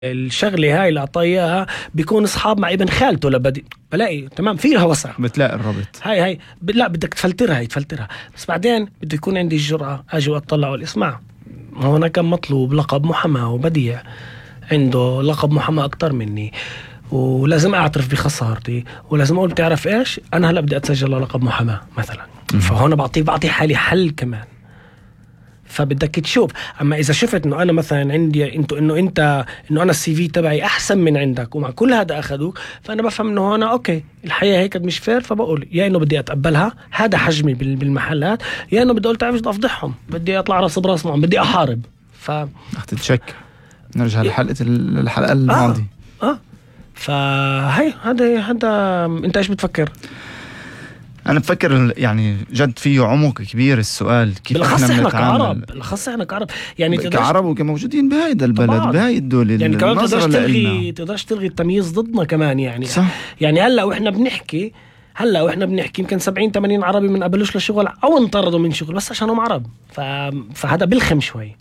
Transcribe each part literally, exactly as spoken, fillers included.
الشغلة هاي اللي أعطيها بيكون أصحاب مع ابن خالته لبدي بلاقي تمام فيها وسع بتلاقي الربط هاي هاي ب... لا بدك تفلترها هي تفلترها بس بعدين بده يكون عندي الجرأة أجي وأطلع والاسمع هنا كان مطلوب لقب محاماة وبديع عنده لقب محاماة أكتر مني ولازم أعترف بخسارتي ولازم أقول بتعرف إيش أنا هلأ بدي أتسجل لقب محاماة مثلا م- فهنا بعطيه بعطي حالي حل كمان فبدك تشوف. اما اذا شفت انه انا مثلا عندي انتو انه انت انه انا السي في تبعي احسن من عندك ومع كل هذا اخذوك فانا بفهم انه هنا اوكي الحياه هيك مش فير فبقول يا انه بدي اتقبلها هذا حجمي بالمحلات يا انه بدي اقول تعرف بدي افضحهم بدي اطلع راس براس معهم بدي احارب ف اخذ تشك نرجع لحلقه الحلقه الماضيه اه, آه. فهي هذا هذا انت ايش بتفكر؟ أنا بفكر يعني جد فيه عمق كبير السؤال كيف بالأخص إحنا إحنا بنتعامل كعرب بالأخص إحنا كعرب يعني كعرب وكموجودين بهيدا البلد بهاي الدولة يعني كمان تقدرش تلغي تقدرش تلغي التمييز ضدنا كمان يعني صح. يعني هلا وإحنا بنحكي هلا وإحنا بنحكي يمكن سبعين ثمانين عربي من قبلوش لشغل أو انطردوا من شغل بس عشانهم عرب ف... فهذا بالخم شوي.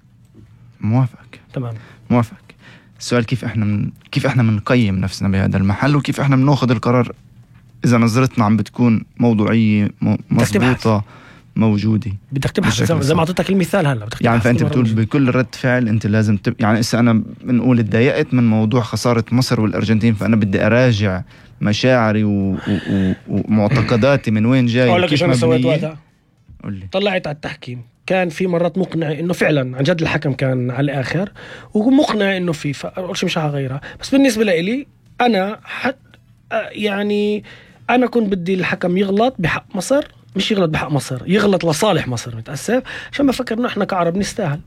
موافق تمام موافق. السؤال كيف إحنا من... كيف إحنا بنقيم نفسنا بهذا المحل وكيف إحنا بناخذ القرار إذا نظرتنا عم بتكون موضوعية مضبوطة موجودة. بدك تبحث زي ما أعطيتك المثال هلا يعني فأنت بتقول بكل رد فعل أنت لازم تب... يعني إذا أنا بنقول اتضايقت من موضوع خسارة مصر والأرجنتين فأنا بدي أراجع مشاعري و... و... ومعتقداتي من وين جاي أقول لك إيش أنا سويت وقتها. قولي. طلعت على التحكيم كان في مرات مقنع إنه فعلا عن جد الحكم كان على الآخر ومقنع إنه في فأقولش مش هغيرها بس بالنسبة لي أنا حد يعني أنا كنت بدي الحكم يغلط بحق مصر مش يغلط بحق مصر يغلط لصالح مصر متأسف عشان بفكر إنه إحنا كعرب نستاهل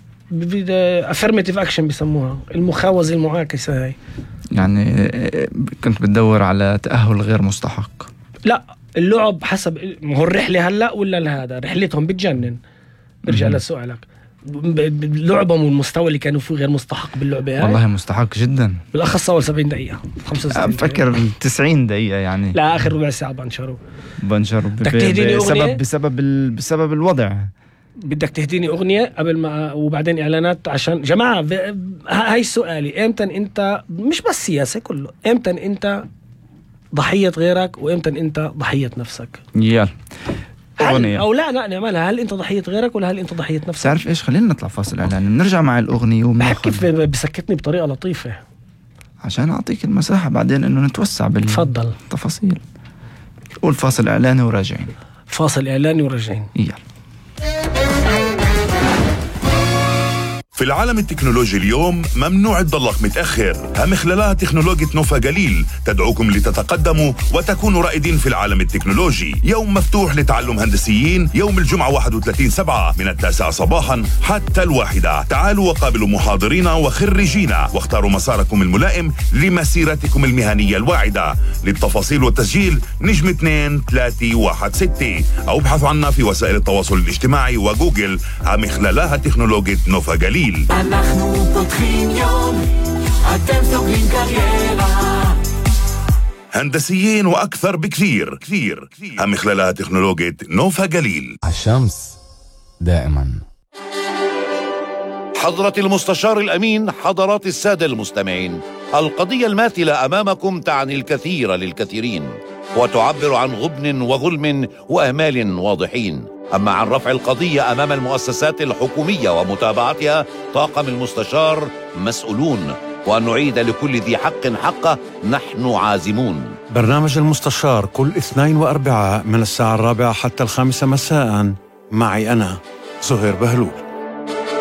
affirmative action بيسموها المخاوزة المعاكسة هاي. يعني كنت بتدور على تأهل غير مستحق. لا اللعب حسب هو الرحلة هلأ ولا لهذا رحلتهم بتجنن. برجع لسؤالك لعبهم والمستوى اللي كانوا فيه غير مستحق باللعبة هاي. والله مستحق جدا بالأخص أول سبعين دقيقة خمسة وستين أفكر تسعين دقيقة يعني لا آخر ربع ساعة بنشروا بنشروا بسبب بسبب ال... بسبب الوضع. بدك تهديني أغنية قبل ما وبعدين إعلانات عشان جماعة هاي سؤالي إمتى أنت مش بس سياسة كله إمتى أنت ضحية غيرك وإمتى أنت ضحية نفسك. يلا أغنية أو لا لا نعملها هل أنت ضحية غيرك ولا هل أنت ضحية نفسك؟ تعرف إيش خلينا نطلع فاصل إعلان نرجع مع الأغنية وبناخذ كيف بسكتني بطريقة لطيفة عشان أعطيك المساحة بعدين إنه نتوسع بالتفاصيل. قول فاصل إعلاني وراجعين. فاصل إعلاني وراجعين. يلا. في العالم التكنولوجي اليوم ممنوع تضلك متأخر. همخلالها تكنولوجيا نوفا جليل تدعوكم لتتقدموا وتكونوا رائدين في العالم التكنولوجي. يوم مفتوح لتعلم هندسيين يوم الجمعة واحد وثلاثين سبعة من التاسعة صباحا حتى الواحدة. تعالوا وقابلوا محاضرين وخريجين واختاروا مساركم الملائم لمسيرتكم المهنية الواعدة. للتفاصيل والتسجيل نجم اثنين ثلاثة واحد ستة أو ابحثوا عنا في وسائل التواصل الاجتماعي وجوجل. همخلالها تكنولوجيا نوفا جليل. אנחנו פותחים יום, אתם סוגרים קריירה. هندسيين وأكثر بكثير كثير. همخلالها تكنولوجيا نوفا جليل. الشمس دائما. حضرة المستشار الأمين، حضرات السادة المستمعين، القضية الماثلة أمامكم تعني الكثير للكثيرين وتعبر عن غبن وظلم وأهمال واضحين. أما عن رفع القضية أمام المؤسسات الحكومية ومتابعتها طاقم المستشار مسؤولون، وأن نعيد لكل ذي حق حقه نحن عازمون. برنامج المستشار كل اثنين وأربعاء من الساعة الرابعة حتى الخامسة مساء معي أنا زهير بهلول.